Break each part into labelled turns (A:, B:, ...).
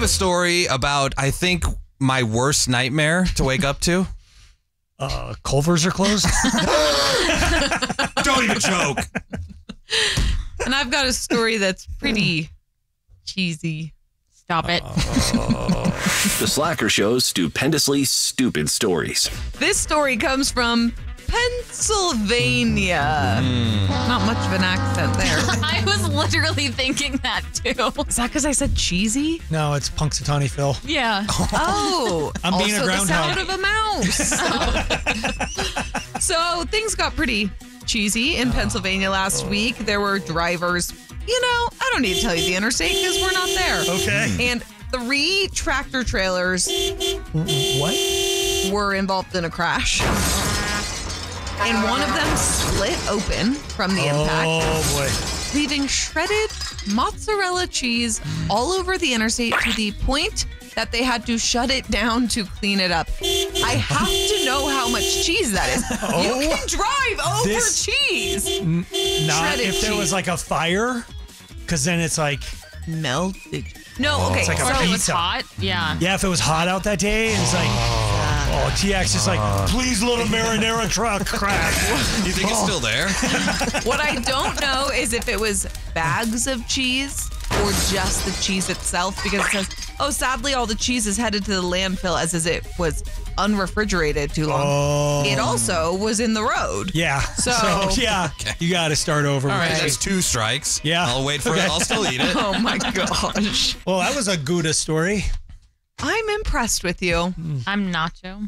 A: have a story about, I think, my worst nightmare to wake up to.
B: Culvers are closed?
A: Don't even joke.
C: And I've got a story that's pretty cheesy.
D: Stop it.
E: The Slacker Show's stupendously stupid stories.
C: This story comes from Pennsylvania. Not much of an accent there.
D: I was literally thinking that too.
C: Is that because I said cheesy?
B: No, it's Punxsutawney Phil.
D: Yeah.
C: Oh,
B: I'm being
C: also
B: a groundhog.
C: the sound of a mouse. So things got pretty cheesy in Pennsylvania last week. There were drivers. I don't need to tell you the interstate because we're not there.
B: Okay.
C: And 3 tractor trailers
B: What?
C: were involved in a crash. And one of them split open from the impact,
B: Oh, boy.
C: leaving shredded mozzarella cheese all over the interstate to the point that they had to shut it down to clean it up. I have to know how much cheese that is. You can drive over cheese.
B: Not
C: Shredded
B: if there was
C: cheese.
B: like a fire, because then it's like,
C: Melted. No, okay.
B: It's like a
D: Or if it was
B: pizza.
D: hot. Yeah.
B: yeah, if it was hot out that day, and it's like, TX is like, please let a marinara truck crash.
A: You think it's still there?
C: What I don't know is if it was bags of cheese or just the cheese itself, because it says, sadly, all the cheese is headed to the landfill as it was unrefrigerated too long.
B: Oh.
C: It also was in the road.
B: Yeah.
C: So-
B: yeah, you got to start over.
A: All
B: with
A: right,
B: that.
A: that's 2 strikes.
B: Yeah.
A: I'll wait for it. I'll still eat it.
C: Oh my gosh.
B: Well, that was a Gouda story.
C: I'm impressed with you.
D: I'm nacho.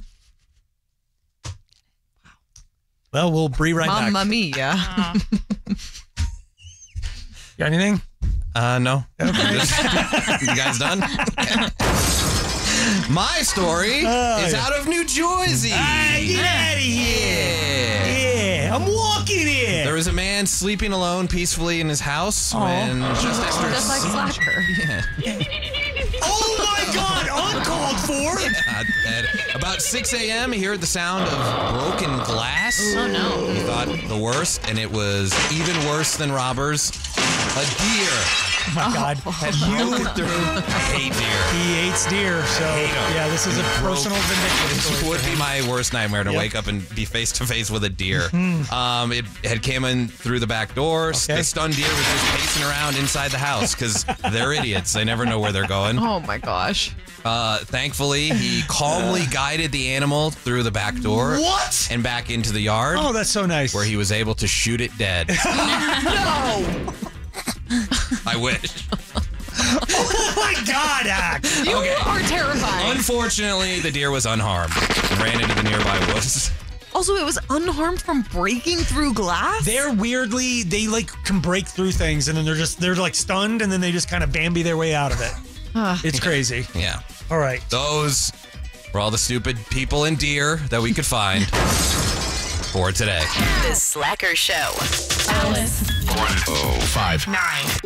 B: Well, we'll be right back.
C: Mamma mia.
B: Got anything?
A: No. You guys done? My story is out of New Jersey.
B: Get out of here. Yeah, I'm walking here.
A: There was a man sleeping alone peacefully in his house when just after
C: Just like Slacker.
B: Oh my God, uncalled for.
A: At about 6 a.m., he heard the sound of broken glass.
D: Oh no.
A: He thought the worst, and it was even worse than robbers. A deer
B: Oh my God.
A: had broken through. I hate deer.
B: He hates deer, so
A: hate 'em.
B: yeah, this is a personal vindictive
A: This
B: story.
A: would be my worst nightmare to
B: Yep.
A: wake up and be face to face with a deer. It had came in through the back door.
B: Okay.
A: The stunned deer was just pacing around inside the house because they're idiots. They never know where they're going.
C: Oh my gosh.
A: Thankfully, he calmly guided the animal through the back door.
B: What?
A: And back into the yard
B: Oh, that's so nice.
A: where he was able to shoot it dead.
C: No.
A: I wish.
B: Oh my God, Ack.
C: You are terrifying.
A: Unfortunately, the deer was unharmed and ran into the nearby woods.
C: Also, it was unharmed from breaking through glass?
B: They're weirdly, they like can break through things and then they're like stunned and then they just kind of Bambi their way out of it. It's crazy.
A: Yeah.
B: All right.
A: Those were all the stupid people and deer that we could find for today.
F: The Slacker Show.
D: Alice.
E: 105.
F: 9.